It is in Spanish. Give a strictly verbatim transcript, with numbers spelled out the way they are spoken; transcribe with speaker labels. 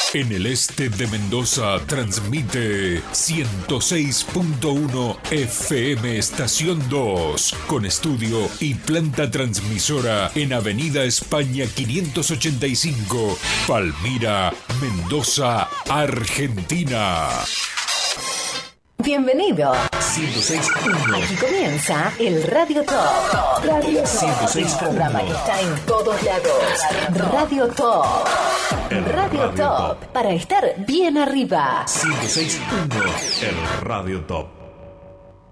Speaker 1: En el este de Mendoza transmite ciento seis punto uno F M Estación dos, con estudio y planta transmisora en Avenida España quinientos ochenta y cinco, Palmira, Mendoza, Argentina.
Speaker 2: Bienvenido.
Speaker 1: ciento seis punto uno.
Speaker 2: Aquí comienza el Radio Top. Radio
Speaker 1: ciento seis punto uno.
Speaker 2: El programa que está en todos lados. Radio Top.
Speaker 1: El
Speaker 2: Radio,
Speaker 1: Radio
Speaker 2: Top.
Speaker 1: Top.
Speaker 2: Para estar bien arriba.
Speaker 1: ciento seis punto uno. El Radio Top.